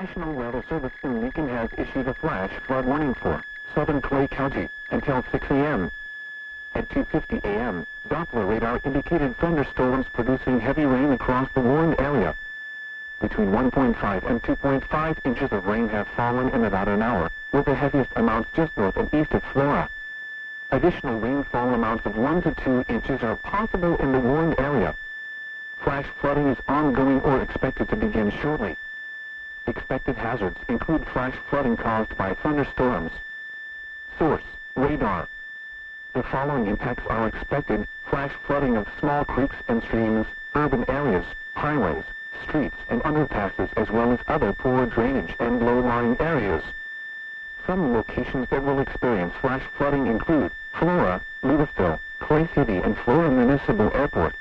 National Weather Service in Lincoln has issued a flash flood warning for southern Clay County until 6 a.m. At 2:50 a.m., Doppler radar indicated thunderstorms producing heavy rain across the warned area. Between 1.5 and 2.5 inches of rain have fallen in about an hour, with the heaviest amounts just north and east of Flora. Additional rainfall amounts of 1 to 2 inches are possible in the warned area. Flash flooding is ongoing or expected to begin shortly. Expected hazards include flash flooding caused by thunderstorms. Source: radar. The following impacts are expected: flash flooding of small creeks and streams, urban areas, highways, streets, and underpasses, as well as other poor drainage and low-lying areas. Some locations that will experience flash flooding include Flora, Louisville, Clay City, and Flora Municipal Airport.